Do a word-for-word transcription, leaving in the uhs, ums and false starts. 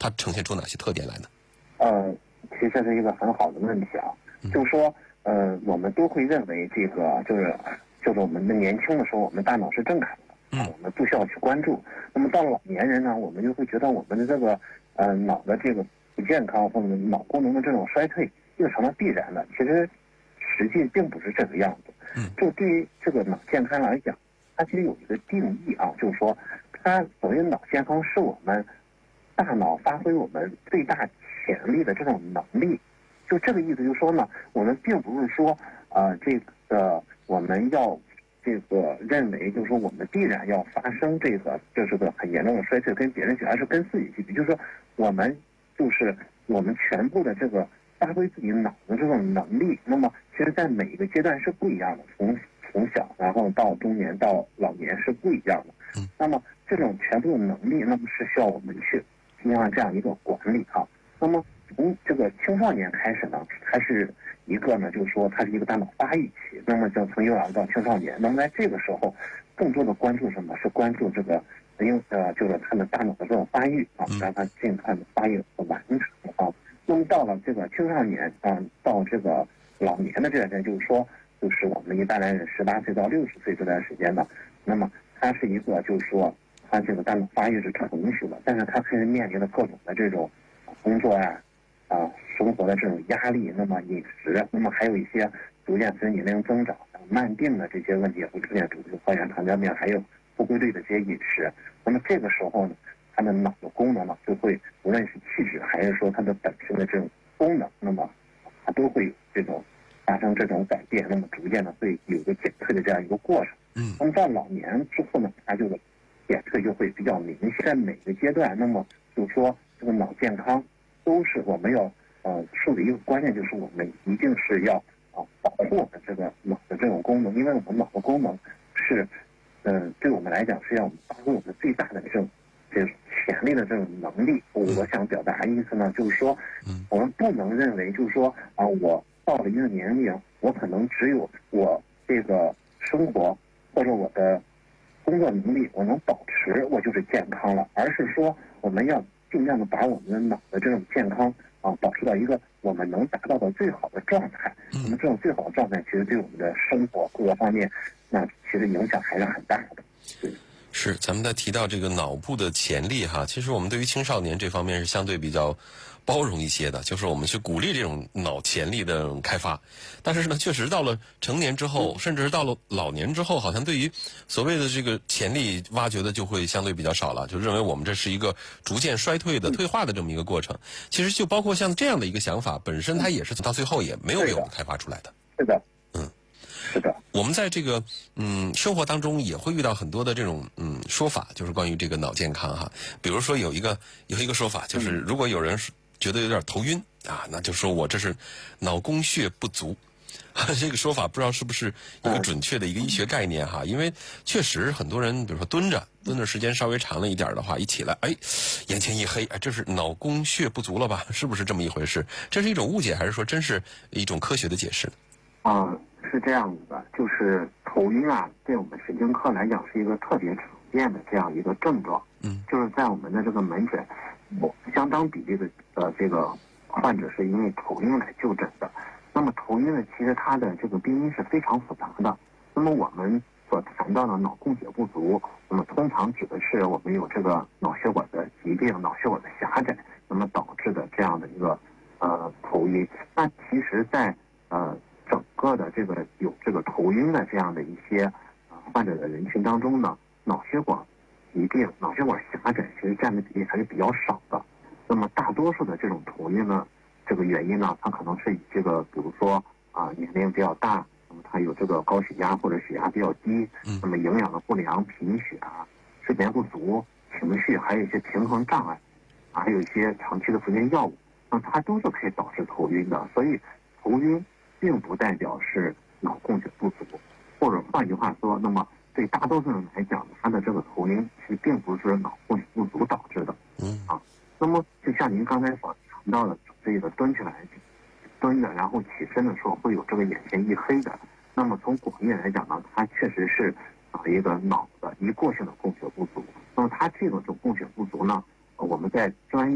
它呈现出哪些特点来呢？ 呃，其实这是一个很好的问题啊，嗯、就是说，呃，我们都会认为这个就是就是我们的年轻的时候，我们大脑是正常的，嗯、啊，我们不需要去关注。那么到了老年人呢，我们就会觉得我们的这个呃脑的这个不健康或者脑功能的这种衰退就成了必然的。其实实际并不是这个样子。嗯，就对于这个脑健康来讲，它其实有一个定义啊，就是说，它所谓脑健康是我们大脑发挥我们最大潜力的这种能力。就这个意思，就是说呢，我们并不是说呃这个我们要这个认为就是说我们必然要发生这个就是个很严重的衰退跟别人比，而是跟自己去比，就是说我们就是我们全部的这个发挥自己脑的这种能力，那么其实在每一个阶段是不一样的，从从小然后到中年到老年是不一样的。那么这种全部的能力，那么是需要我们去进行这样一个管理啊。那么从这个青少年开始呢，它是一个呢，就是说它是一个大脑发育期，那么就从幼儿到青少年，那么在这个时候，更多的关注什么？是关注这个因呃，就是他的大脑的这种发育啊，让它尽快的发育和完成啊。那么到了这个青少年啊，到这个老年的这段时间，就是说，就是我们一般来人十八岁到六十岁这段时间呢，那么它是一个就是说，它这个大脑发育是成熟的，但是它开始面临的各种的这种工作呀、啊、啊生活的这种压力，那么饮食，那么还有一些逐渐随年龄增长、慢病的这些问题也会出现，比如高原糖尿病，还有不规律的这些饮食。那么这个时候呢，它的脑的功能呢，就会无论是气质还是说它的本身的这种功能，那么它都会有这种发生这种改变，那么逐渐的会有一个减退的这样一个过程。嗯，那么到老年之后呢，它这个减退就会比较明显，在每个阶段，那么就是说这个脑健康都是我们要呃树立一个观念，就是我们一定是要啊保护我们这个脑的这种功能，因为我们脑的功能是嗯、呃、对我们来讲是要我们发挥我们最大的这种这种潜力的这种能力。我想表达意思呢，就是说我们不能认为就是说啊我到了一个年龄，我可能只有我这个生活或者我的工作能力我能保持，我就是健康了，而是说我们要尽量的把我们的脑的这种健康啊保持到一个我们能达到的最好的状态。那么这种最好的状态，其实对我们的生活各个方面，那其实影响还是很大的。对。 是，咱们在提到这个脑部的潜力哈，其实我们对于青少年这方面是相对比较包容一些的，就是我们去鼓励这种脑潜力的开发。但是呢，确实到了成年之后，甚至是到了老年之后，好像对于所谓的这个潜力挖掘的就会相对比较少了，就认为我们这是一个逐渐衰退的、退化的这么一个过程。其实就包括像这样的一个想法，本身它也是到最后也没有被我们开发出来的。 是的， 嗯。 是的， 我们在这个嗯生活当中也会遇到很多的这种嗯说法，就是关于这个脑健康哈。比如说有一个有一个说法，就是如果有人觉得有点头晕啊，那就说我这是脑供血不足。这个说法不知道是不是一个准确的一个医学概念哈？因为确实很多人，比如说蹲着蹲的时间稍微长了一点的话，一起来，哎，眼前一黑，哎，这是脑供血不足了吧？是不是这么一回事？这是一种误解，还是说真是一种科学的解释呢？ 啊、嗯，是这样子的，就是头晕啊，对我们神经科来讲是一个特别常见的这样一个症状。嗯，就是在我们的这个门诊，相当比例的呃这个患者是因为头晕来就诊的。那么头晕呢，其实它的这个病因是非常复杂的。那么我们所谈到的脑供血不足，那么通常指的是我们有这个脑血管的疾病、脑血管的狭窄，那么导致的这样的一个呃头晕。那其实在呃整个的这个有这个头晕的这样的一些呃患者的人群当中呢，脑血管疾病、脑血管狭窄其实占的比例还是比较少的。那么大多数的这种头晕呢，这个原因呢，它可能是以这个，比如说啊、呃、年龄比较大，那么他有这个高血压或者血压比较低，那么营养的不良、贫血啊、睡眠不足、情绪，还有一些平衡障碍，还有一些长期的服用药物，那它都是可以导致头晕的。所以头晕并不代表是脑供血不足，或者换句话说，那么对大多数人来讲，他的这个头晕其实并不是脑供血不足导致的。嗯啊，那么就像您刚才所谈到的，这个蹲起来、蹲着然后起身的时候会有这个眼前一黑的，那么从广义来讲呢，它确实是啊一个脑的一过性的供血不足。那么它这种供血不足呢，我们在专业